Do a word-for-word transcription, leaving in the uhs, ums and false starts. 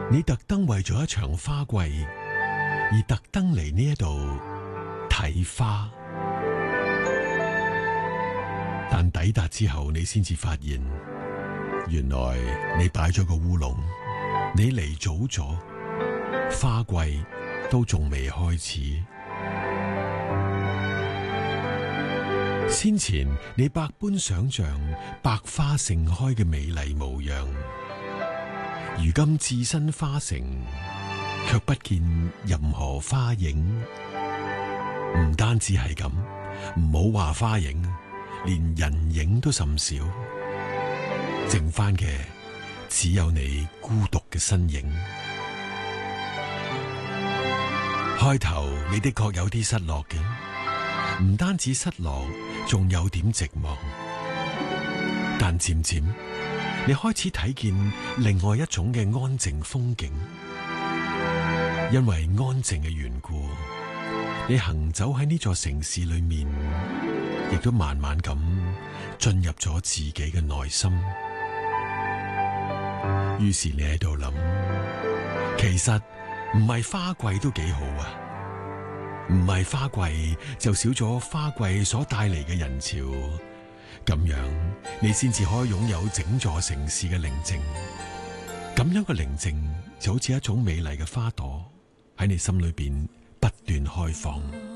你特登為咗一場花季而特登嚟呢一度睇花，但抵達之後，你先至發現，原來你擺咗個烏龍，你嚟早咗，花季都仲未開始。先前你百般想象百花盛開嘅美麗模樣，如今置身花城，卻不見任何花影。唔單止係咁，唔好話花影，連人影都甚少，剩翻嘅只有你孤獨嘅身影。開頭你的確有啲失落嘅，唔單止失落，仲有點寂寞。但漸漸你開始睇見另外一種嘅安靜風景，因為安靜嘅緣故，你行走喺呢座城市裏面，亦都慢慢咁進入咗自己嘅內心。於是你喺度諗，其實唔係花季都幾好啊，唔係花季就少咗花季所帶嚟嘅人潮，咁樣你先至可以擁有整座城市嘅寧靜。咁樣嘅寧靜就好似一種美麗嘅花朵喺你心裏邊不斷開放。